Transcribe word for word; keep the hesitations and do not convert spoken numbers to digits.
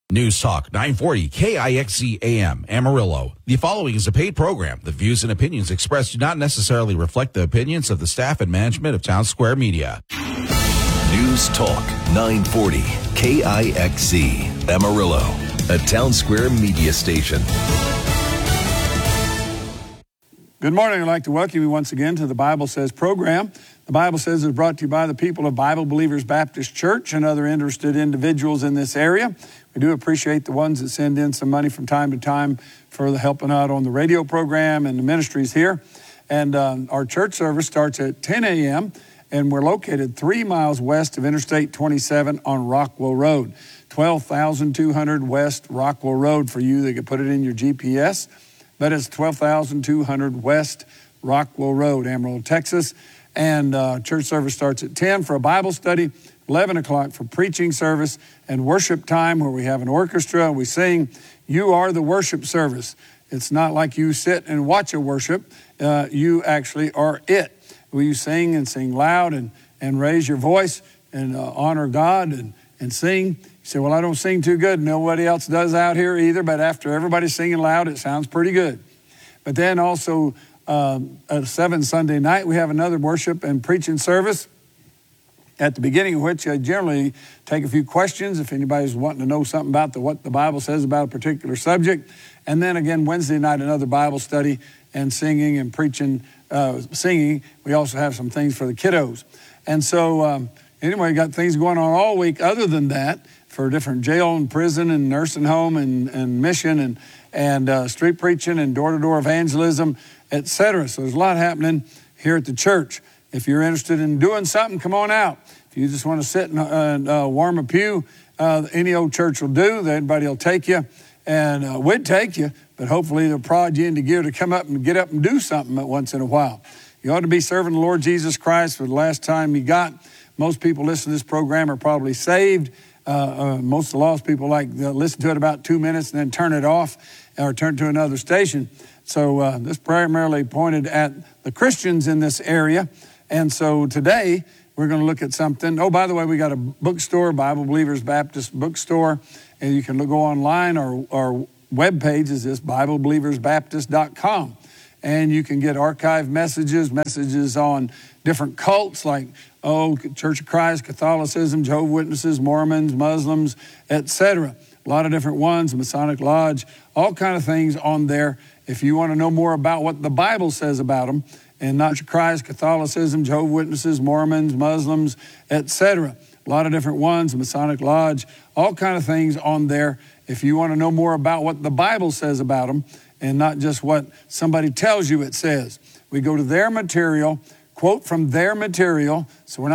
News Talk nine forty K I X Z A M, Amarillo. The following is a paid program. The views and opinions expressed do not necessarily reflect the opinions of the staff and management of Town Square Media. News Talk nine forty K I X Z, Amarillo, a Town Square Media station. Good morning. I'd like to welcome you once again to the Bible Says program. The Bible Says is brought to you by the people of Bible Believers Baptist Church and other interested individuals in this area. We do appreciate the ones that send in some money from time to time for the helping out on the radio program and the ministries here. And um, our church service starts at ten a.m. and we're located three miles west of Interstate twenty-seven on Rockwell Road. twelve thousand two hundred West Rockwell Road for you that can put it in your G P S. But it's twelve thousand two hundred West Rockwell Road, Amarillo, Texas. And uh, church service starts at ten for a Bible study, eleven o'clock for preaching service, and worship time where we have an orchestra and we sing. You are the worship service. It's not like you sit and watch a worship. Uh, you actually are it. Will you sing and sing loud and, and raise your voice and uh, honor God and, and sing? You say, well, I don't sing too good. Nobody else does out here either, but after everybody's singing loud, it sounds pretty good. But then also um, at seven Sunday night, we have another worship and preaching service, at the beginning of which I generally take a few questions if anybody's wanting to know something about the, what the Bible says about a particular subject. And then again, Wednesday night, another Bible study and singing and preaching, uh, singing. We also have some things for the kiddos. And so um, anyway, got things going on all week other than that for different jail and prison and nursing home and, and mission and, and uh, street preaching and door-to-door evangelism, et cetera. So there's a lot happening here at the church. If you're interested in doing something, come on out. If you just want to sit and uh, uh, warm a pew, uh, any old church will do. Everybody will take you, and uh, we'd take you, but hopefully they'll prod you into gear to come up and get up and do something once in a while. You ought to be serving the Lord Jesus Christ for the last time you got. Most people listening to this program are probably saved. Uh, uh, most of the lost people like uh, listen to it about two minutes and then turn it off or turn to another station. So uh, this primarily pointed at the Christians in this area. And so today we're going to look at something. Oh, by the way, we got a bookstore, Bible Believers Baptist Bookstore, and you can go online. Our, our webpage is this, bible believers baptist dot com. And you can get archived messages, messages on different cults like, oh, Church of Christ, Catholicism, Jehovah's Witnesses, Mormons, Muslims, et cetera. A lot of different ones, Masonic Lodge, all kind of things on there. If you want to know more about what the Bible says about them, and not Church of Christ, Catholicism, Jehovah's Witnesses, Mormons, Muslims, et cetera. A lot of different ones, Masonic Lodge, all kind of things on there. If you want to know more about what the Bible says about them, and not just what somebody tells you it says. We go to their material, quote from their material, so we're not